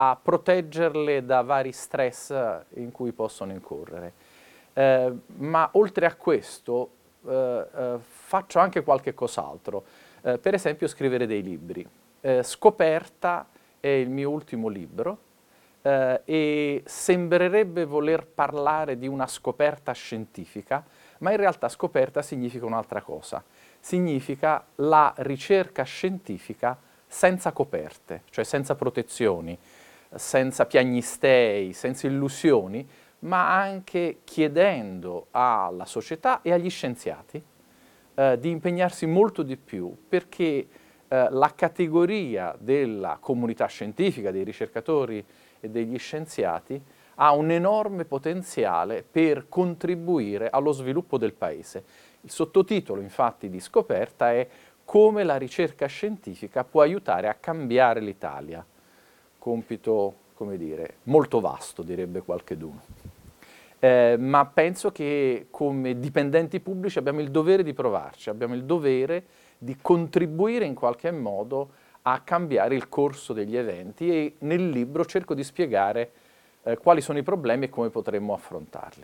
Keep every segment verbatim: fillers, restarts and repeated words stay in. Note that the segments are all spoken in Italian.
a proteggerle da vari stress in cui possono incorrere. Eh, ma oltre a questo eh, eh, faccio anche qualche cos'altro, eh, per esempio scrivere dei libri. Eh, Scoperta è il mio ultimo libro eh, e sembrerebbe voler parlare di una scoperta scientifica, ma in realtà scoperta significa un'altra cosa. Significa la ricerca scientifica senza coperte, cioè senza protezioni, senza piagnistei, senza illusioni, ma anche chiedendo alla società e agli scienziati eh, di impegnarsi molto di più perché eh, la categoria della comunità scientifica, dei ricercatori e degli scienziati ha un enorme potenziale per contribuire allo sviluppo del Paese. Il sottotitolo, infatti, di Scoperta è come la ricerca scientifica può aiutare a cambiare l'Italia. Compito, come dire, molto vasto, direbbe qualcheduno. Eh, ma penso che come dipendenti pubblici abbiamo il dovere di provarci, abbiamo il dovere di contribuire in qualche modo a cambiare il corso degli eventi e nel libro cerco di spiegare eh, quali sono i problemi e come potremmo affrontarli.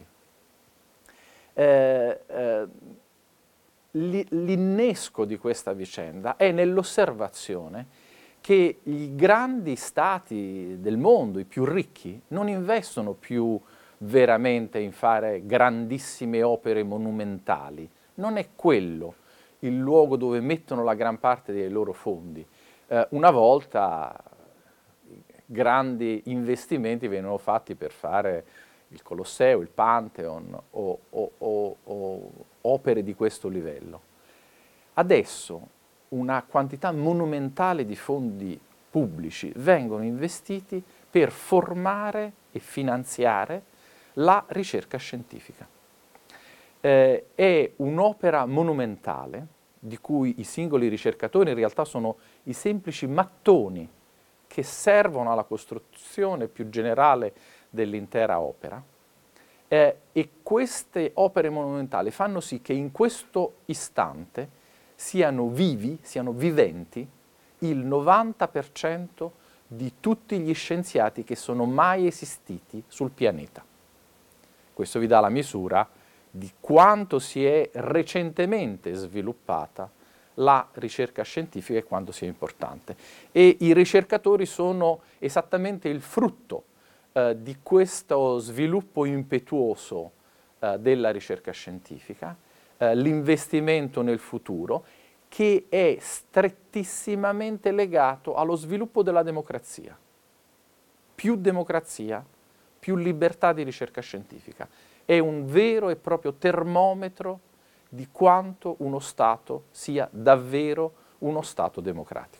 Eh, eh, L'innesco di questa vicenda è nell'osservazione che i grandi stati del mondo, i più ricchi, non investono più veramente in fare grandissime opere monumentali. Non è quello il luogo dove mettono la gran parte dei loro fondi. Eh, una volta grandi investimenti venivano fatti per fare il Colosseo, il Pantheon o, o, o, o opere di questo livello. Adesso una quantità monumentale di fondi pubblici vengono investiti per formare e finanziare la ricerca scientifica. Eh, è un'opera monumentale di cui i singoli ricercatori in realtà sono i semplici mattoni che servono alla costruzione più generale dell'intera opera. Eh, e queste opere monumentali fanno sì che in questo istante siano vivi, siano viventi, il novanta per cento di tutti gli scienziati che sono mai esistiti sul pianeta. Questo vi dà la misura di quanto si è recentemente sviluppata la ricerca scientifica e quanto sia importante. E i ricercatori sono esattamente il frutto eh, di questo sviluppo impetuoso eh, della ricerca scientifica, eh, l'investimento nel futuro, che è strettissimamente legato allo sviluppo della democrazia. Più democrazia, più libertà di ricerca scientifica. È un vero e proprio termometro di quanto uno Stato sia davvero uno Stato democratico.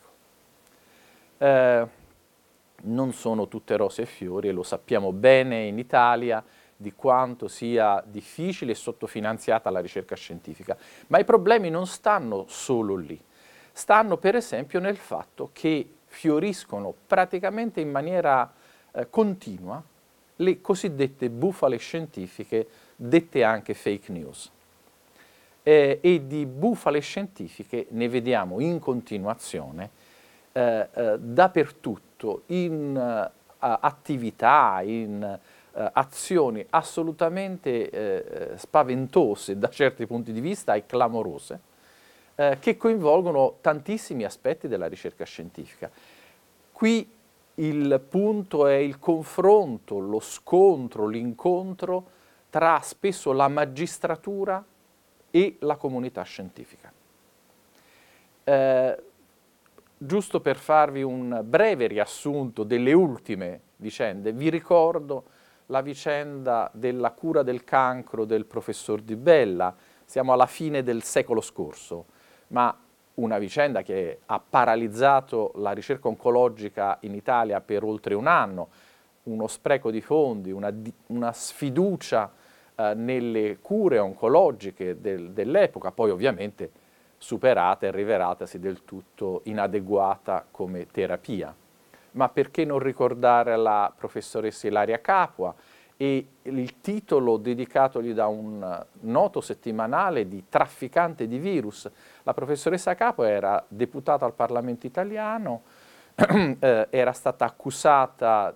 Eh, non sono tutte rose e fiori e lo sappiamo bene in Italia di quanto sia difficile e sottofinanziata la ricerca scientifica, ma i problemi non stanno solo lì, stanno per esempio nel fatto che fioriscono praticamente in maniera eh, continua le cosiddette bufale scientifiche, dette anche fake news. Eh, e di bufale scientifiche ne vediamo in continuazione eh, eh, dappertutto, in eh, attività, in eh, azioni assolutamente eh, spaventose da certi punti di vista e clamorose, eh, che coinvolgono tantissimi aspetti della ricerca scientifica. Qui il punto è il confronto, lo scontro, l'incontro tra spesso la magistratura e la comunità scientifica. Eh, giusto per farvi un breve riassunto delle ultime vicende, vi ricordo la vicenda della cura del cancro del professor Di Bella. Siamo alla fine del secolo scorso, ma una vicenda che ha paralizzato la ricerca oncologica in Italia per oltre un anno, uno spreco di fondi, una, una sfiducia eh, nelle cure oncologiche del, dell'epoca, poi ovviamente superata e rivelatasi del tutto inadeguata come terapia. Ma perché non ricordare la professoressa Ilaria Capua e il titolo dedicatogli da un noto settimanale di trafficante di virus. La professoressa Capua era deputata al Parlamento italiano, eh, era stata accusata